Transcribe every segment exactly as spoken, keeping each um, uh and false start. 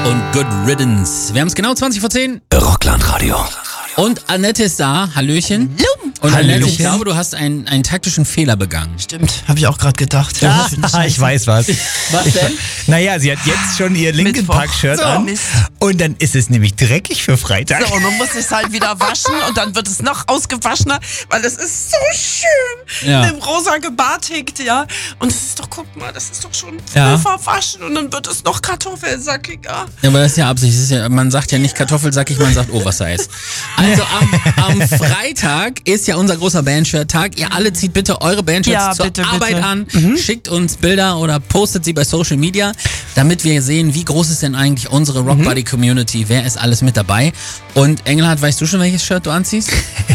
und Good Riddance. Wir haben es genau zwanzig vor zehn. Rockland-Radio. Und Annette ist da. Hallöchen. Und Hallöchen. Annette, ich glaube, du hast einen, einen taktischen Fehler begangen. Stimmt, habe ich auch gerade gedacht. Ja, ich weiß was. Was denn? Naja, sie hat jetzt schon ihr Linkin Mittwoch. Park Shirt So, an. Mist. Und dann ist es nämlich dreckig für Freitag. So, und dann muss ich es halt wieder waschen und dann wird es noch ausgewaschener, weil es ist so schön Ja. mit dem rosa gebartigt, ja. Und es ist doch, guck mal, das ist doch schon voll Ja. verwaschen und dann wird es noch kartoffelsackiger. Ja, aber das ist ja Absicht. Das ist ja, man sagt ja nicht kartoffelsackig, man sagt Oversize. Also am, am Freitag ist ja unser großer Bandshirt-Tag. Ihr alle zieht bitte eure Bandshirts Ja, zur bitte, Arbeit bitte. an, schickt uns Bilder oder postet sie bei Social Media, damit wir sehen, wie groß ist denn eigentlich unsere Rock Buddy Community, wer ist alles mit dabei. Und Engelhardt, weißt du schon, welches Shirt du anziehst?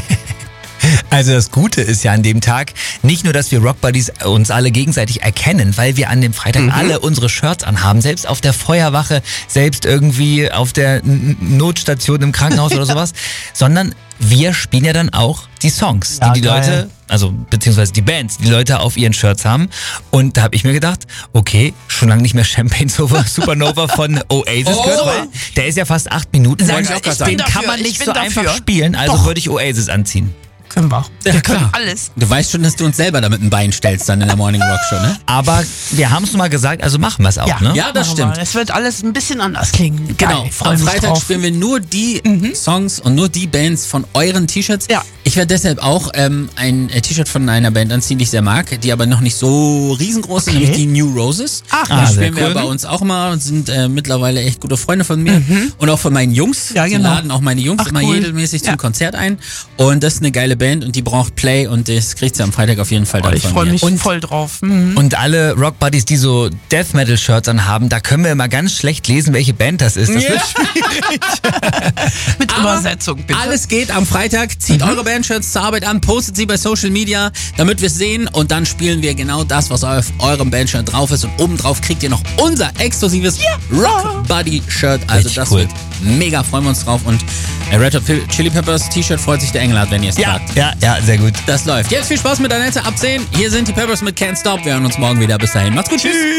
Also das Gute ist ja an dem Tag nicht nur, dass wir Rock Buddies uns alle gegenseitig erkennen, weil wir an dem Freitag Mhm. alle unsere Shirts anhaben, selbst auf der Feuerwache, selbst irgendwie auf der N- Notstation im Krankenhaus oder sowas, sondern wir spielen ja dann auch die Songs, Ja, die die geil. Leute, also beziehungsweise die Bands, die Leute auf ihren Shirts haben. Und da habe ich mir gedacht, okay, schon lange nicht mehr Champagne Supernova von Oasis Oh. gehört, weil der ist ja fast acht Minuten Sag lang. ich auch grad Den sagen. kann man Ich nicht bin so dafür. einfach spielen, also Doch. würde ich Oasis anziehen. Können wir. Ja, wir können klar. alles. Du weißt schon, dass du uns selber damit ein Bein stellst dann in der Morning Rock Show, ne? Aber wir haben es mal gesagt, also machen wir es auch, Ja. ne? Ja, das Machen stimmt. wir. Es wird alles ein bisschen anders klingen. Genau, Geil, freu am mich Freitag drauf. spielen wir nur die Songs und nur die Bands von euren T-Shirts. Ja. Ich werde deshalb auch ähm, ein äh, T-Shirt von einer Band anziehen, die ich sehr mag, die aber noch nicht so riesengroß sind, Okay. nämlich die New Roses. Ach, die ah, spielen sehr wir cool. bei uns auch mal und sind äh, mittlerweile echt gute Freunde von mir und auch von meinen Jungs. Ja, Die genau. laden auch meine Jungs Ach, immer cool. regelmäßig zum Ja. Konzert ein und das ist eine geile Band und die braucht Play und das kriegt sie am Freitag auf jeden Fall dann Ich von freue mir. mich Und- voll drauf. Mhm. Und alle Rock Buddies, die so Death Metal Shirts anhaben, da können wir immer ganz schlecht lesen, welche Band das ist. Das Ja. wird schwierig. Mit Aber Übersetzung, bitte. Alles geht am Freitag. Zieht eure Bandshirts zur Arbeit an, postet sie bei Social Media, damit wir es sehen. Und dann spielen wir genau das, was auf eurem Bandshirt drauf ist. Und obendrauf kriegt ihr noch unser exklusives Rock Buddy Shirt. Also Richtig das cool. wird mega, freuen wir uns drauf. Und äh, Red Hot Chili Peppers T-Shirt freut sich der Engelhardt, wenn ihr es Ja, tragt. ja, ja, sehr gut. Das läuft. Jetzt viel Spaß mit Annette ab zehn. Hier sind die Peppers mit Can't Stop. Wir hören uns morgen wieder. Bis dahin. Macht's gut. Tschüss.